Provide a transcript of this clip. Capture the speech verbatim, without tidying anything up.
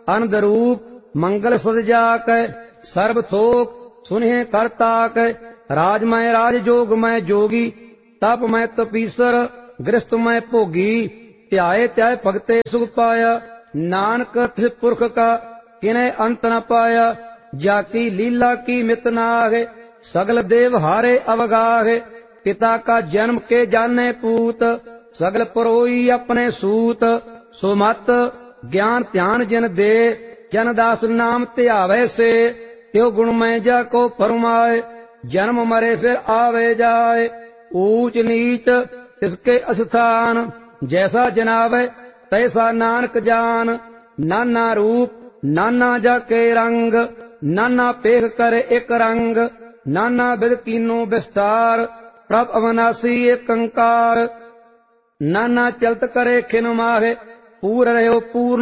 अनंद रूप मंगल सदजाक सर्व थोक सुनहे करताक राजमय राज जोगमय जोगी तप मैं तपीसर गृहस्थ मैं भोगी ध्याए त्याय भगते सुख पाया नानक तिस पुरख का किन्हें अंत न पाया जाकी लीला की मित नाग सगल देव हारे अवगाह पिता का जन्म के जाने पूत सगल परोई अपने सूत सुमत ज्ञान ध्यान जिन दे जनदास नाम ध्यावे से त्यो गुणमय जा को फरमाए जन्म मरे फिर आवे जाए ऊंच नीच इसके स्थान जैसा जनावे तैसा नानक जान नाना रूप नाना जा के रंग नाना पेख करे एक रंग नाना विद कीनो विस्तार प्रभ अविनाशी एक कंकार नाना चलत करे खिन माहे पूर रहो पूर्ण